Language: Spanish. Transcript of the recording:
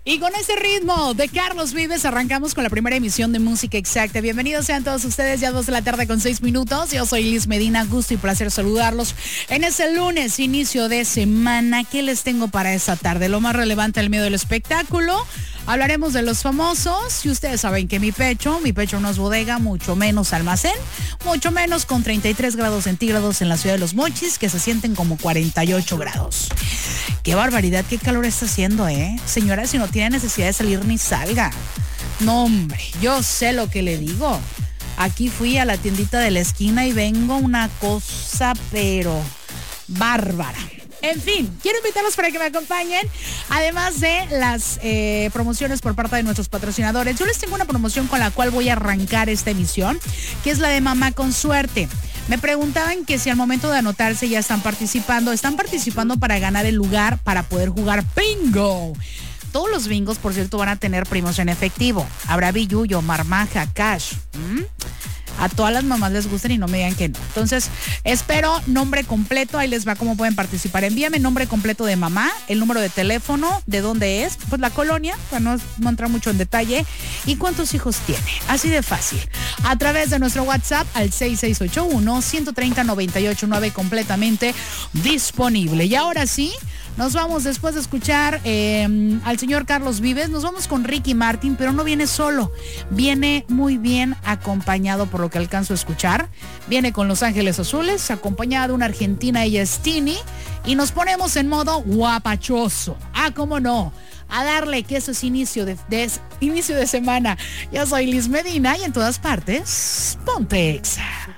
Y con ese ritmo de Carlos Vives arrancamos con la primera emisión de Música Exacta. Bienvenidos sean todos ustedes, ya 2 de la tarde con 6 minutos. Yo soy Liz Medina, gusto y placer saludarlos en ese lunes, inicio de semana. ¿Qué les tengo para esta tarde? Lo más relevante del medio del espectáculo. Hablaremos de los famosos y ustedes saben que mi pecho no es bodega, mucho menos almacén, mucho menos con 33 grados centígrados en la ciudad de Los Mochis, que se sienten como 48 grados. Qué barbaridad, qué calor está haciendo, Señora, si no tiene necesidad de salir ni salga. No, hombre, yo sé lo que le digo. Aquí fui a la tiendita de la esquina y vengo una cosa, pero bárbara. En fin, quiero invitarlos para que me acompañen, además de las promociones por parte de nuestros patrocinadores. Yo les tengo una promoción con la cual voy a arrancar esta emisión, que es la de Mamá con Suerte. Me preguntaban que si al momento de anotarse ya están participando para ganar el lugar para poder jugar bingo. Todos los bingos, por cierto, van a tener premios en efectivo. Habrá billuyo, marmaja, cash. A todas las mamás les gustan y no me digan que no. Entonces, espero nombre completo. Ahí les va cómo pueden participar. Envíame nombre completo de mamá, el número de teléfono, de dónde es, pues la colonia, para no entrar mucho en detalle, y cuántos hijos tiene. Así de fácil. A través de nuestro WhatsApp al 6681-130-989, completamente disponible. Y ahora sí, nos vamos, después de escuchar al señor Carlos Vives, nos vamos con Ricky Martin, pero no viene solo, viene muy bien acompañado por lo que alcanzo a escuchar. Viene con Los Ángeles Azules, acompañada de una argentina, ella es Tini, y nos ponemos en modo guapachoso. ¿Cómo no? A darle, que eso es inicio de semana. Yo soy Liz Medina y en todas partes, ponte Exa.